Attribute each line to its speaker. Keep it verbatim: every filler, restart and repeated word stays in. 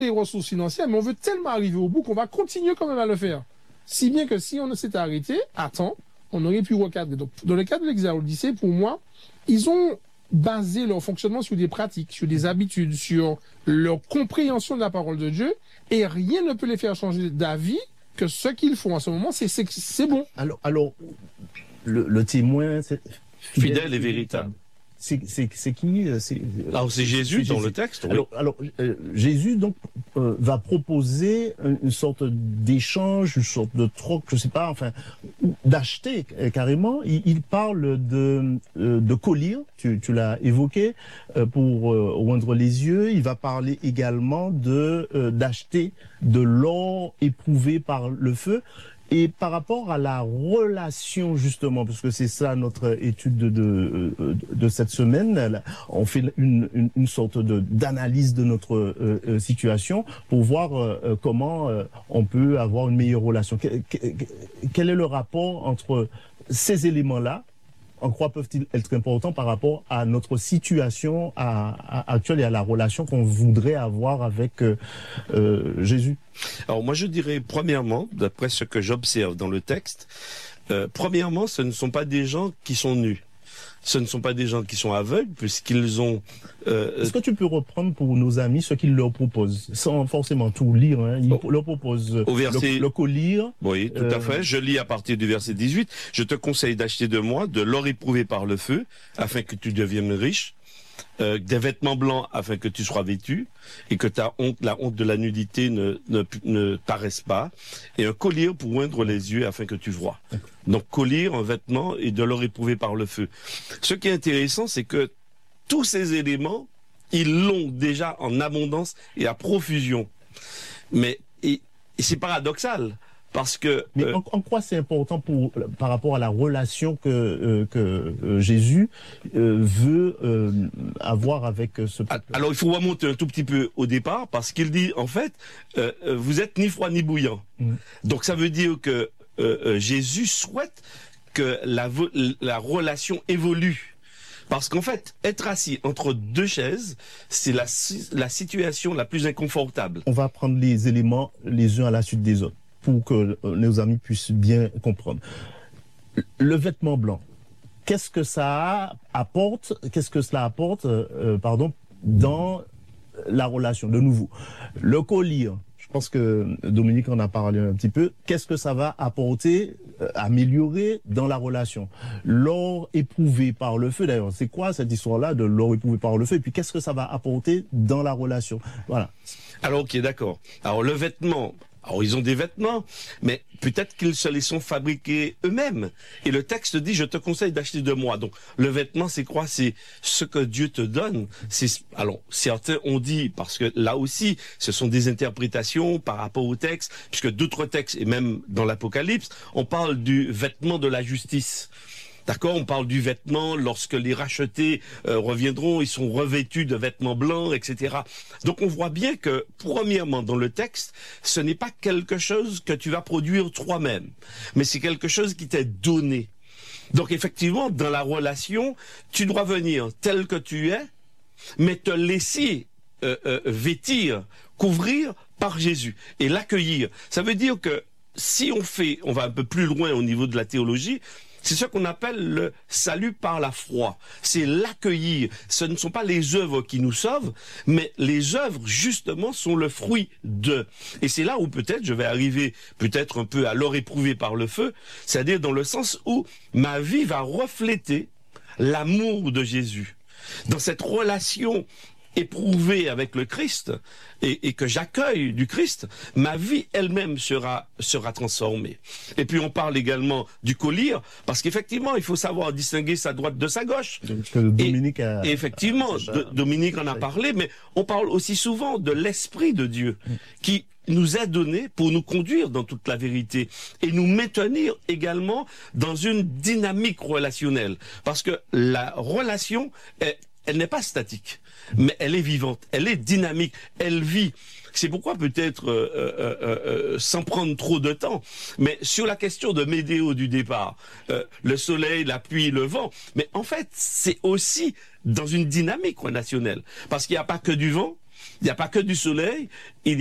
Speaker 1: les ressources financières, mais on veut tellement arriver au bout qu'on va continuer quand même à le faire. Si bien que si on s'était arrêté, à temps, on aurait pu recadrer. Donc, dans le cas de l'Exaodyssée, pour moi, ils ont basé leur fonctionnement sur des pratiques, sur des habitudes, sur leur compréhension de la parole de Dieu, et rien ne peut les faire changer d'avis que ce qu'ils font à ce moment, c'est, c'est, c'est bon.
Speaker 2: Alors, alors le, le témoin, c'est
Speaker 3: fidèle, fidèle et véritable.
Speaker 2: C'est, c'est, c'est qui c'est,
Speaker 3: Alors c'est Jésus c'est dans Jésus. Le texte. Oui.
Speaker 2: Alors, alors euh, Jésus donc euh, va proposer une, une sorte d'échange, une sorte de troc, je sais pas, enfin d'acheter euh, carrément. Il, il parle de euh, de collier, tu, tu l'as évoqué, euh, pour euh, oindre les yeux. Il va parler également de euh, d'acheter de l'or éprouvé par le feu. Et par rapport à la relation, justement, parce que c'est ça notre étude de, de, de cette semaine, on fait une, une, une sorte de, d'analyse de notre euh, situation pour voir euh, comment euh, on peut avoir une meilleure relation. Quel, quel est le rapport entre ces éléments-là? En quoi peuvent-ils être importants par rapport à notre situation à, à, actuelle et à la relation qu'on voudrait avoir avec euh, euh, Jésus?
Speaker 3: Alors moi je dirais premièrement, d'après ce que j'observe dans le texte, euh, premièrement ce ne sont pas des gens qui sont nus. Ce ne sont pas des gens qui sont aveugles, puisqu'ils ont...
Speaker 2: Euh, Est-ce que tu peux reprendre pour nos amis ce qu'ils leur proposent, sans forcément tout lire, hein, ils oh, leur proposent au verset... le, le collier.
Speaker 3: Oui, tout euh... à fait. Je lis à partir du verset dix-huit. « Je te conseille d'acheter de moi de l'or éprouvé par le feu, afin que tu deviennes riche, euh, des vêtements blancs afin que tu sois vêtu, et que ta honte, la honte de la nudité ne, ne, ne paraisse pas, et un collier pour oindre les yeux afin que tu vois. » Donc collier, un vêtement et de l'or éprouvé par le feu. Ce qui est intéressant, c'est que tous ces éléments, ils l'ont déjà en abondance et à profusion. Mais et, et c'est paradoxal. Parce que,
Speaker 2: mais euh, en, en quoi c'est important pour par rapport à la relation que euh, que euh, Jésus euh, veut euh, avoir avec ce peuple?
Speaker 3: Alors il faut remonter un tout petit peu au départ, parce qu'il dit en fait euh, vous êtes ni froid ni bouillant. Mmh. Donc ça veut dire que euh, euh, Jésus souhaite que la la relation évolue. Parce qu'en fait, être assis entre deux chaises, c'est la la situation la plus inconfortable.
Speaker 2: On va prendre les éléments les uns à la suite des autres, pour que nos amis puissent bien comprendre. Le vêtement blanc, qu'est-ce que ça apporte, qu'est-ce que cela apporte, euh, pardon, dans la relation, de nouveau. Le collier, je pense que Dominique en a parlé un petit peu, qu'est-ce que ça va apporter, euh, améliorer dans la relation? L'or éprouvé par le feu, d'ailleurs, c'est quoi cette histoire-là de l'or éprouvé par le feu? Et puis qu'est-ce que ça va apporter dans la relation? Voilà.
Speaker 3: Alors, ok, d'accord. Alors, le vêtement... Alors, ils ont des vêtements, mais peut-être qu'ils se les sont fabriqués eux-mêmes. Et le texte dit, je te conseille d'acheter de moi. Donc, le vêtement, c'est quoi? C'est ce que Dieu te donne. C'est, alors, certains ont dit, parce que là aussi, ce sont des interprétations par rapport au texte, puisque d'autres textes, et même dans l'Apocalypse, on parle du vêtement de la justice. D'accord, on parle du vêtement, lorsque les rachetés euh, reviendront, ils sont revêtus de vêtements blancs, et cetera. Donc on voit bien que, premièrement, dans le texte, ce n'est pas quelque chose que tu vas produire toi-même, mais c'est quelque chose qui t'est donné. Donc effectivement, dans la relation, tu dois venir tel que tu es, mais te laisser euh, euh, vêtir, couvrir par Jésus et l'accueillir. Ça veut dire que si on fait, on va un peu plus loin au niveau de la théologie, c'est ce qu'on appelle le salut par la foi. C'est l'accueillir. Ce ne sont pas les œuvres qui nous sauvent, mais les œuvres, justement, sont le fruit de. Et c'est là où peut-être je vais arriver peut-être un peu à l'or éprouvé par le feu, c'est-à-dire dans le sens où ma vie va refléter l'amour de Jésus. Dans cette relation éprouvée avec le Christ et, et que j'accueille du Christ, ma vie elle-même sera sera transformée. Et puis on parle également du collier, parce qu'effectivement il faut savoir distinguer sa droite de sa gauche.
Speaker 2: Que Dominique
Speaker 3: et,
Speaker 2: a,
Speaker 3: et effectivement,
Speaker 2: a
Speaker 3: de, Dominique en a parlé, mais on parle aussi souvent de l'Esprit de Dieu qui nous est donné pour nous conduire dans toute la vérité et nous maintenir également dans une dynamique relationnelle, parce que la relation est elle n'est pas statique, mais elle est vivante, elle est dynamique, elle vit. C'est pourquoi peut-être, euh, euh, euh, sans prendre trop de temps, mais sur la question de météo du départ, euh, le soleil, la pluie, le vent, mais en fait, c'est aussi dans une dynamique relationnelle, parce qu'il n'y a pas que du vent, Il n'y a pas que du soleil, il